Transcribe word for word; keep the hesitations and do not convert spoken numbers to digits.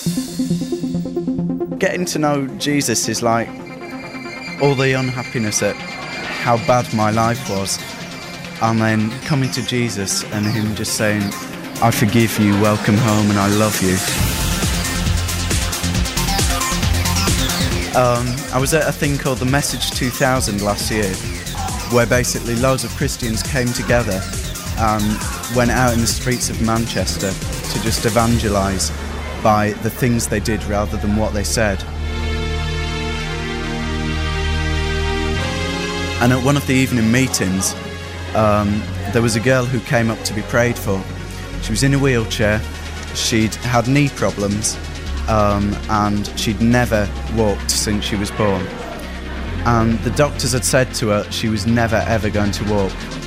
Getting to know Jesus is like all the unhappiness at how bad my life was, and then coming to Jesus and him just saying, I forgive you, welcome home, and I love you. Um, I was at a thing called the Message two thousand last year, where basically loads of Christians came together and went out in the streets of Manchester to just evangelise by the things they did rather than what they said. And at one of the evening meetings, um, there was a girl who came up to be prayed for. She was in a wheelchair, she'd had knee problems, um, and she'd never walked since she was born. And the doctors had said to her she was never ever going to walk.